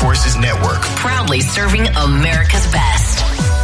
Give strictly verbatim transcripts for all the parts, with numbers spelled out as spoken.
Forces Network. Proudly serving America's best.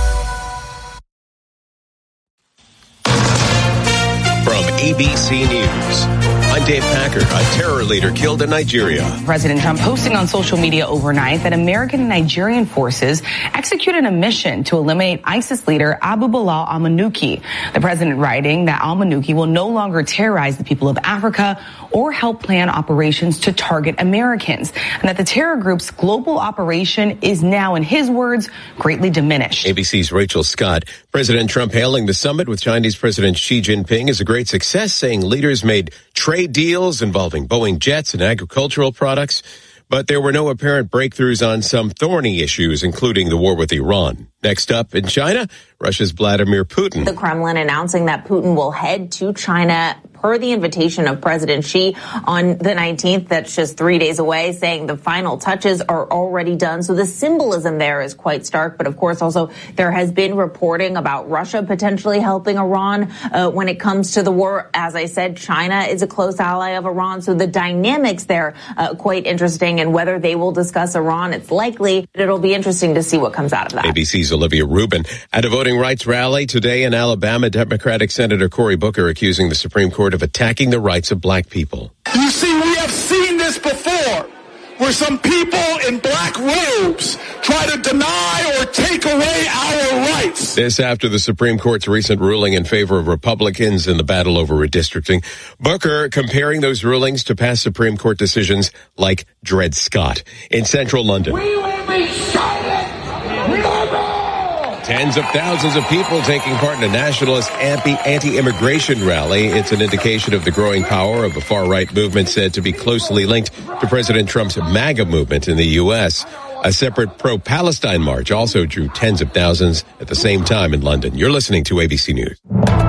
From A B C News, I'm Dave Packer. A terror leader killed in Nigeria. President Trump posting on social media overnight that American and Nigerian forces executed a mission to eliminate ISIS leader Abu Bilal al-Manuki. The president writing that al-Manuki will no longer terrorize the people of Africa or help plan operations to target Americans, and that the terror group's global operation is now, in his words, greatly diminished. A B C's Rachel Scott. President Trump hailing the summit with Chinese President Xi Jinping as a great success, saying leaders made trade deals involving Boeing jets and agricultural products. But there were no apparent breakthroughs on some thorny issues, including the war with Iran. Next up in China, Russia's Vladimir Putin. The Kremlin announcing that Putin will head to China per the invitation of President Xi on the nineteenth. That's just three days away, saying the final touches are already done. So the symbolism there is quite stark. But of course, also there has been reporting about Russia potentially helping Iran uh, when it comes to the war. As I said, China is a close ally of Iran. So the dynamics there uh, quite interesting. And whether they will discuss Iran, it's likely. It'll be interesting to see what comes out of that. A B C's Olivia Rubin. At a voting rights rally today in Alabama, Democratic Senator Cory Booker accusing the Supreme Court of attacking the rights of black people. You see, we have seen this before, where some people in black robes try to deny or take away our rights. This after the Supreme Court's recent ruling in favor of Republicans in the battle over redistricting. Booker comparing those rulings to past Supreme Court decisions like Dred Scott. In central London, We will be silent. Never. tens of thousands of people taking part in a nationalist anti-immigration rally. It's an indication of the growing power of a far-right movement said to be closely linked to President Trump's MAGA movement in the U S. A separate pro-Palestine march also drew tens of thousands at the same time in London. You're listening to A B C News.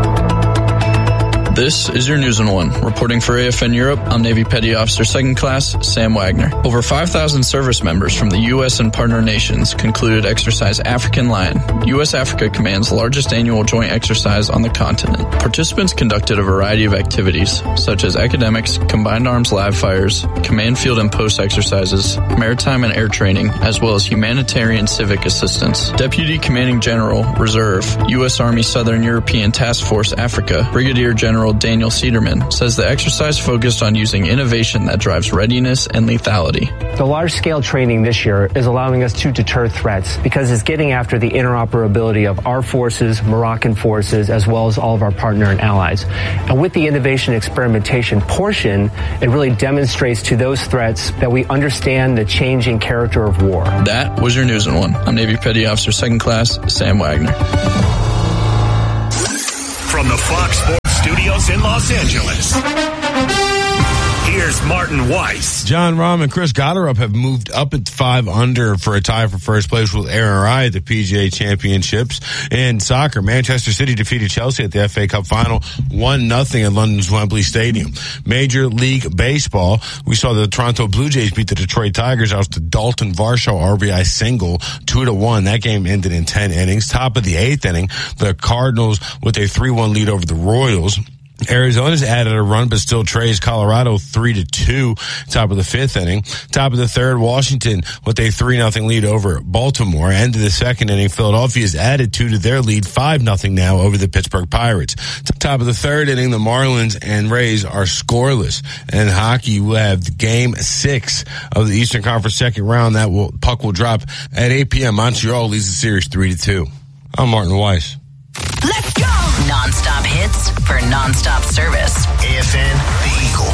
This is your News in One. Reporting for A F N Europe, I'm Navy Petty Officer Second Class Sam Wagner. Over five thousand service members from the U S and partner nations concluded Exercise African Lion, U S Africa Command's largest annual joint exercise on the continent. Participants conducted a variety of activities, such as academics, combined arms live fires, command field and post exercises, maritime and air training, as well as humanitarian civic assistance. Deputy Commanding General, Reserve, U S Army Southern European Task Force Africa, Brigadier General Daniel Cederman, says the exercise focused on using innovation that drives readiness and lethality. The large-scale training this year is allowing us to deter threats because it's getting after the interoperability of our forces, Moroccan forces, as well as all of our partner and allies. And with the innovation experimentation portion, it really demonstrates to those threats that we understand the changing character of war. That was your News in One. I'm Navy Petty Officer Second Class Sam Wagner. From the Fox Sports Studios in Los Angeles, here's Martin Weiss. John Rahm and Chris Gotterup have moved up at five under for a tie for first place with Aaron Rai at the P G A Championships. In soccer, Manchester City defeated Chelsea at the F A Cup final one nothing at London's Wembley Stadium. Major League Baseball, we saw the Toronto Blue Jays beat the Detroit Tigers out to Dalton Varsho R B I single two to one. That game ended in ten innings. Top of the eighth inning, the Cardinals with a three one lead over the Royals. Arizona's added a run, but still trails Colorado three to two. Top of the fifth inning. Top of the third, Washington with a three nothing lead over Baltimore. End of the second inning, Philadelphia's added two to their lead, five nothing now over the Pittsburgh Pirates. Top of the third inning, the Marlins and Rays are scoreless. And hockey will have game six of the Eastern Conference second round. That will puck will drop at eight p.m. Montreal leads the series three to two. I'm Martin Weiss. Let's go! Non-stop hits for non-stop service. A F N, The Eagle.